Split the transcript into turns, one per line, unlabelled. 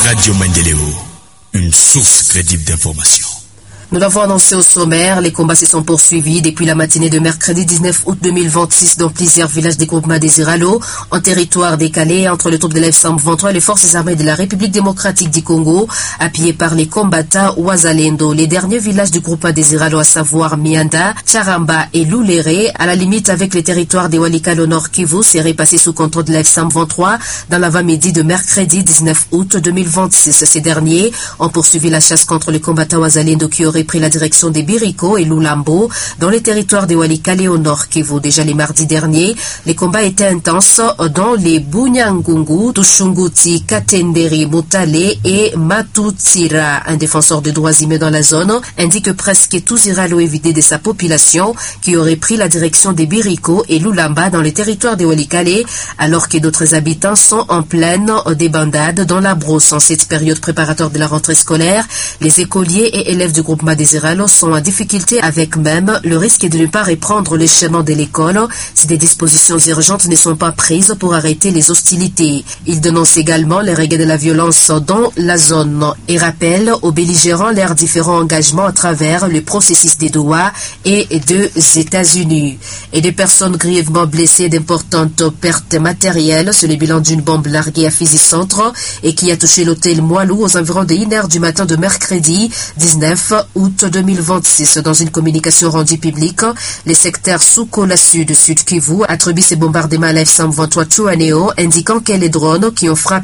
Radio Maendeleo, une source crédible d'information.
Nous l'avons annoncé au sommaire, les combats se sont poursuivis depuis la matinée de mercredi 19 août 2026 dans plusieurs villages des groupements des Iralo, en territoire décalé entre le troupes de l'F-123 et les forces armées de la République démocratique du Congo, appuyées par les combattants Wazalendo. Les derniers villages du groupement des Iralo, à savoir Mianda, Charamba et Louléré, à la limite avec les territoires des Walikale au Nord Kivu, seraient passés sous contrôle de l'F-123 dans l'avant-midi de mercredi 19 août 2026. Ces derniers ont poursuivi la chasse contre les combattants Wazalendo qui auraient pris la direction des Biriko et Lulambo dans les territoires des Walikale au Nord Kivu. Déjà les mardis derniers, les combats étaient intenses dans les Bunyangungu, Tushunguti, Katenderi, Mutale et Matutira. Un défenseur des droits humains dans la zone indique que presque tous Iralo est vidé de sa population qui aurait pris la direction des Biriko et Lulamba dans les territoires des Walikale, alors que d'autres habitants sont en pleine débandade dans la brousse. En cette période préparatoire de la rentrée scolaire, les écoliers et élèves du groupement des Iralo sont en difficulté avec même le risque de ne pas reprendre le chemin de l'école si des dispositions urgentes ne sont pas prises pour arrêter les hostilités. Il dénonce également les règles de la violence dans la zone et rappelle aux belligérants leurs différents engagements à travers le processus des Doha et des États-Unis. Et des personnes grièvement blessées, d'importantes pertes matérielles sur le bilan d'une bombe larguée à Fizi-Centre et qui a touché l'hôtel Moilou aux environs de 1h du matin de mercredi 19 août 2026. Dans une communication rendue publique, les secteurs Soukola Sud, Sud Kivu attribuent ces bombardements à l'F-123 Chuaneo, indiquant que les drones qui ont frappé